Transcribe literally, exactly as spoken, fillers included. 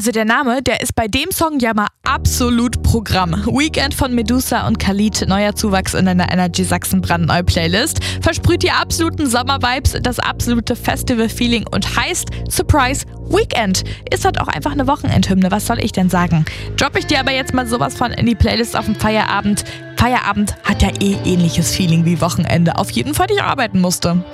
Also der Name, der ist bei dem Song ja mal absolut Programm. Weekend von Medusa und Khalid, neuer Zuwachs in einer Energy Sachsen-Brandneu-Playlist, versprüht die absoluten Sommer-Vibes, das absolute Festival-Feeling und heißt Surprise Weekend. Ist halt auch einfach eine Wochenendhymne, was soll ich denn sagen? Droppe ich dir aber jetzt mal sowas von in die Playlist auf dem Feierabend. Feierabend hat ja eh ähnliches Feeling wie Wochenende, auf jeden Fall, die ich arbeiten musste.